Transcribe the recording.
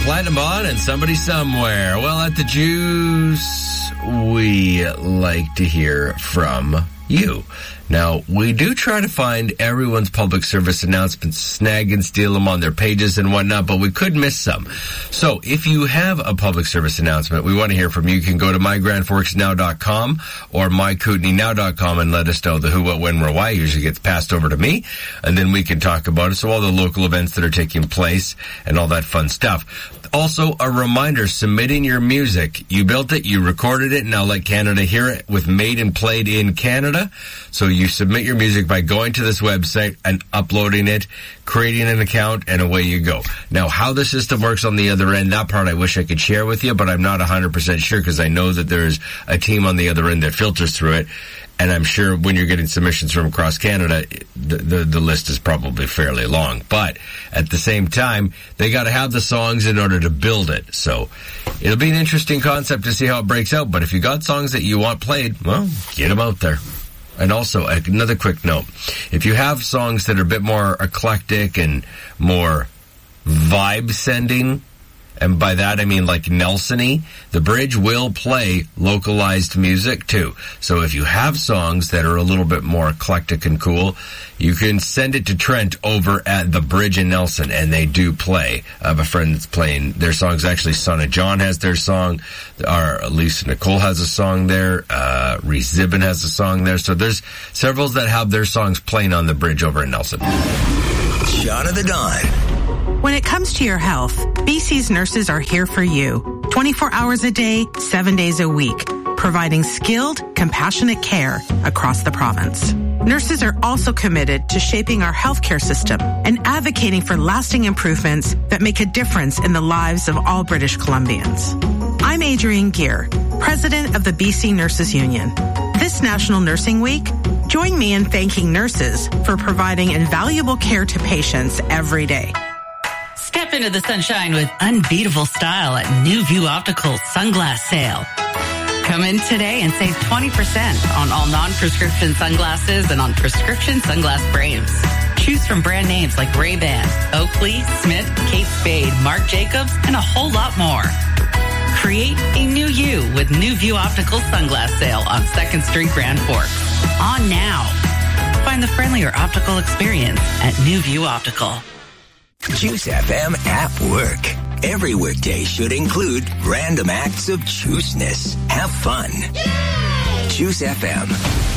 Platinum On and Somebody Somewhere. Well, at the Juice, we like to hear from you. Now, we do try to find everyone's public service announcements, snag and steal them on their pages and whatnot, but we could miss some. So, if you have a public service announcement, we want to hear from you. You can go to mygrandforksnow.com or mykootenaynow.com and let us know the who, what, when, where, why. It usually gets passed over to me, and then we can talk about it. So, all the local events that are taking place and all that fun stuff. Also, a reminder, submitting your music. You built it, you recorded it, now let Canada hear it with Made and Played in Canada. So you submit your music by going to this website and uploading it, creating an account, and away you go. Now, how the system works on the other end, that part I wish I could share with you, but I'm not 100% sure because I know that there's a team on the other end that filters through it. And I'm sure when you're getting submissions from across Canada, the list is probably fairly long. But at the same time, they got to have the songs in order to build it. So it'll be an interesting concept to see how it breaks out. But if you got songs that you want played, well, get them out there. And also, another quick note. If you have songs that are a bit more eclectic and more vibe-sending, and by that I mean like Nelson-y, the Bridge will play localized music too. So if you have songs that are a little bit more eclectic and cool, you can send it to Trent over at the Bridge in Nelson, and they do play. I have a friend that's playing their songs. Actually, Son of John has their song. Our Lisa Nicole has a song there. Reese Zibin has a song there. So there's several that have their songs playing on the Bridge over in Nelson. Shot of the Dawn. When it comes to your health, BC's nurses are here for you. 24 hours a day, 7 days a week, providing skilled, compassionate care across the province. Nurses are also committed to shaping our healthcare system and advocating for lasting improvements that make a difference in the lives of all British Columbians. I'm Adrienne Gear, president of the BC Nurses Union. This National Nursing Week, join me in thanking nurses for providing invaluable care to patients every day. Step into the sunshine with unbeatable style at New View Optical's Sunglass Sale. Come in today and save 20% on all non-prescription sunglasses and on prescription sunglass frames. Choose from brand names like Ray-Ban, Oakley, Smith, Kate Spade, Marc Jacobs, and a whole lot more. Create a new you with New View Optical Sunglass Sale on 2nd Street, Grand Forks. On now. Find the friendlier optical experience at New View Optical. Juice FM at work. Every workday should include random acts of juiceness. Have fun. Yeah! Juice FM.